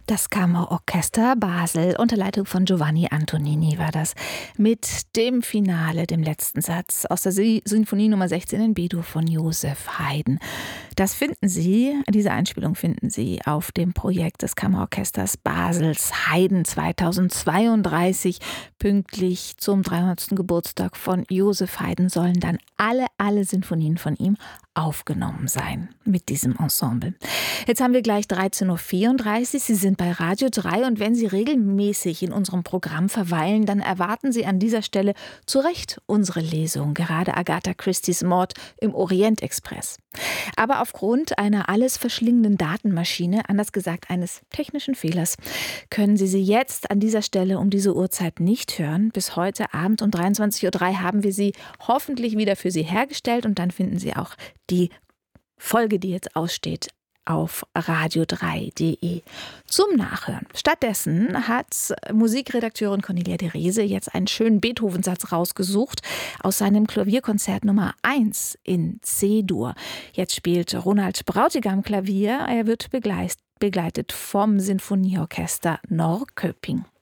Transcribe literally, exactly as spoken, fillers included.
Das Kammerorchester Basel unter Leitung von Giovanni Antonini war das mit dem Finale, dem letzten Satz aus der Sinfonie Nummer sechzehn in B-Dur von Joseph Haydn. Das finden Sie, diese Einspielung finden Sie auf dem Projekt des Kammerorchesters Basels Haydn zweitausendzweiunddreißig. Pünktlich zum dreihundertsten Geburtstag von Joseph Haydn sollen dann alle, alle Sinfonien von ihm aufgenommen sein mit diesem Ensemble. Jetzt haben wir gleich dreizehn Uhr vierunddreißig. Sie sind bei Radio drei und wenn Sie regelmäßig in unserem Programm verweilen, dann erwarten Sie an dieser Stelle zu Recht unsere Lesung, gerade Agatha Christie's Mord im Orientexpress. Aber aufgrund einer alles verschlingenden Datenmaschine, anders gesagt eines technischen Fehlers, können Sie sie jetzt an dieser Stelle um diese Uhrzeit nicht hören. Bis heute Abend um dreiundzwanzig Uhr drei haben wir sie hoffentlich wieder für Sie hergestellt und dann finden Sie auch die Folge, die jetzt aussteht, auf radio drei punkt de zum Nachhören. Stattdessen hat Musikredakteurin Cornelia de Rese jetzt einen schönen Beethoven-Satz rausgesucht aus seinem Klavierkonzert Nummer eins in C-Dur. Jetzt spielt Ronald Brautigam Klavier. Er wird begleitet vom Sinfonieorchester Norrköping.